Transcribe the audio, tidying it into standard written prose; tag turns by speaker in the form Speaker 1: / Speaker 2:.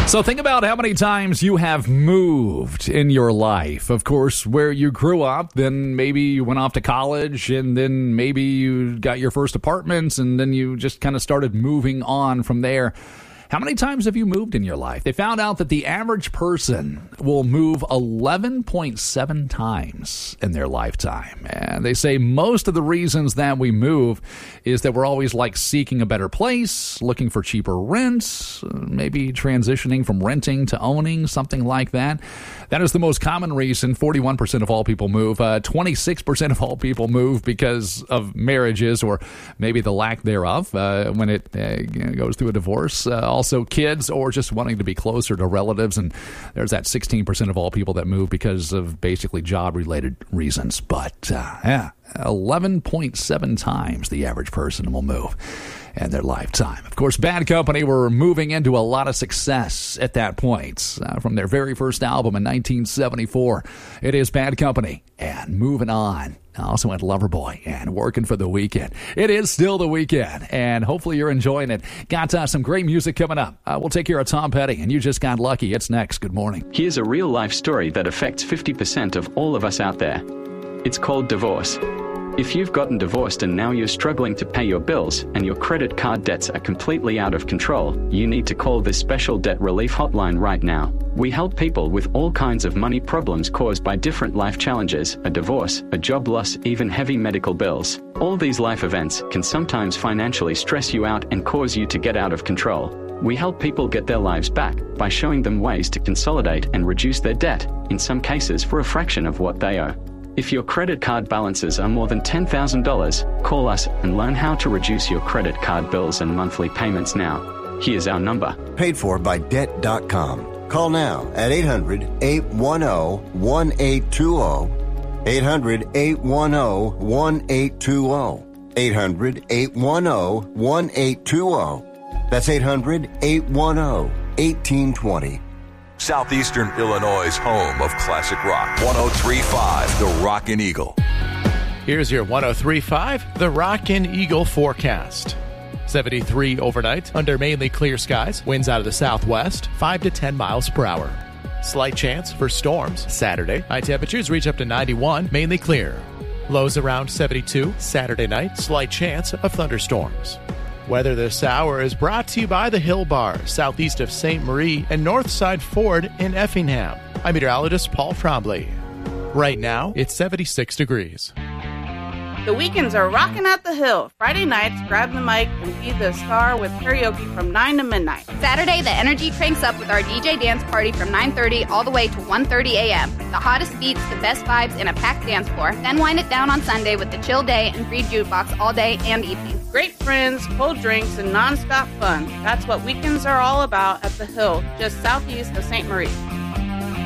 Speaker 1: So think about how many times you have moved in your life. Of course, where you grew up, then maybe you went off to college, and then maybe you got your first apartment, and then you just kind of started moving on from there. How many times have you moved in your life? They found out that the average person will move 11.7 times in their lifetime. And they say most of the reasons that we move is that we're always like seeking a better place, looking for cheaper rents, maybe transitioning from renting to owning, something like that. That is the most common reason. 41% of all people move. 26% of all people move because of marriages or maybe the lack thereof when it goes through a divorce. Also kids or just wanting to be closer to relatives. And there's that 16% of all people that move because of basically job-related reasons. But, 11.7 times the average person will move in their lifetime. Of course, Bad Company were moving into a lot of success at that point. From their very first album in 1974, it is Bad Company and Moving On. Also went Loverboy and Working for the Weekend. It is still the weekend, and hopefully you're enjoying it. Got some great music coming up. We'll take care of Tom Petty, and You Just Got Lucky. It's next. Good morning.
Speaker 2: Here's a real-life story that affects 50% of all of us out there. It's called divorce. If you've gotten divorced and now you're struggling to pay your bills and your credit card debts are completely out of control, you need to call this special debt relief hotline right now. We help people with all kinds of money problems caused by different life challenges, a divorce, a job loss, even heavy medical bills. All these life events can sometimes financially stress you out and cause you to get out of control. We help people get their lives back by showing them ways to consolidate and reduce their debt, in some cases for a fraction of what they owe. If your credit card balances are more than $10,000, call us and learn how to reduce your credit card bills and monthly payments now. Here's our number.
Speaker 3: Paid for by Debt.com. Call now at 800-810-1820. 800-810-1820. 800-810-1820. That's 800-810-1820.
Speaker 4: Southeastern Illinois' home of classic rock. 103.5 The Rockin' Eagle.
Speaker 5: Here's your 103.5 The Rockin' Eagle forecast. 73 overnight under mainly clear skies. Winds out of the southwest, 5 to 10 miles per hour. Slight chance for storms Saturday. High temperatures reach up to 91, mainly clear. Lows around 72 Saturday night. Slight chance of thunderstorms. Weather this hour is brought to you by the Hill Bar, southeast of St. Marie and Northside Ford in Effingham. I'm meteorologist Paul Trombley. Right now, it's 76 degrees.
Speaker 6: The weekends are rocking at the Hill. Friday nights, grab the mic and be the star with karaoke from 9 to midnight.
Speaker 7: Saturday, the energy cranks up with our DJ dance party from 9:30 all the way to 1:30 a.m. The hottest beats, the best vibes, and a packed dance floor. Then wind it down on Sunday with the chill day and free jukebox all day and evening.
Speaker 6: Great friends, cold drinks, and nonstop fun. That's what weekends are all about at the Hill, just southeast of St. Marie.